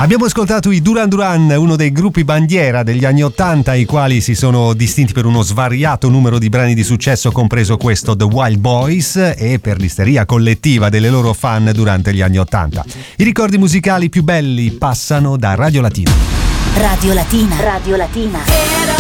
Abbiamo ascoltato i Duran Duran, uno dei gruppi bandiera degli anni '80, i quali si sono distinti per uno svariato numero di brani di successo, compreso questo The Wild Boys, e per l'isteria collettiva delle loro fan durante gli anni '80. I ricordi musicali più belli passano da Radio Latina. Radio Latina. Radio Latina.